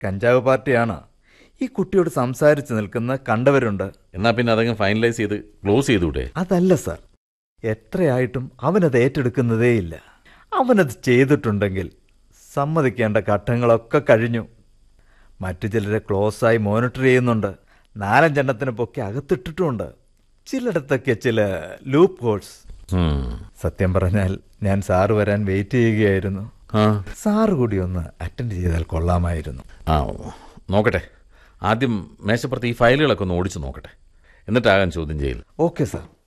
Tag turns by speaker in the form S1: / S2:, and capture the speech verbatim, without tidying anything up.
S1: കഞ്ചാവ് പാർട്ടിയാണ്. ഈ കുട്ടിയോട് സംസാരിച്ച് നിൽക്കുന്ന കണ്ടവരുണ്ട്.
S2: എന്നാ പിന്നെ അതങ്ങ് ഫൈനലൈസ് ചെയ്ത് ക്ലോസ് ചെയ്തൂടെ?
S1: അതല്ല സാർ, എത്രയായിട്ടും അവനത് ഏറ്റെടുക്കുന്നതേയില്ല. അവനത് ചെയ്തിട്ടുണ്ടെങ്കിൽ സമ്മതിക്കേണ്ട ഘട്ടങ്ങളൊക്കെ കഴിഞ്ഞു. മറ്റു ചിലരെ ക്ലോസായി മോണിറ്റർ ചെയ്യുന്നുണ്ട്. നാലഞ്ചെണ്ണത്തിന് പൊക്കി അകത്തിട്ടിട്ടുമുണ്ട്. ചിലയിടത്തൊക്കെ ചില ലൂപ്പ് ഹോൾസ്. സത്യം പറഞ്ഞാൽ ഞാൻ സാറ് വരാൻ വെയിറ്റ് ചെയ്യുകയായിരുന്നു. സാറ് കൂടി ഒന്ന് അറ്റൻഡ് ചെയ്താൽ കൊള്ളാമായിരുന്നു.
S2: ആ നോക്കട്ടെ, ആദ്യം മേശപ്പുറത്ത് ഈ ഫയലുകളൊക്കെ ഒന്ന് ഓടിച്ചു നോക്കട്ടെ, എന്നിട്ടാകാൻ ചോദ്യം ചെയ്യൽ.
S1: Okay sir.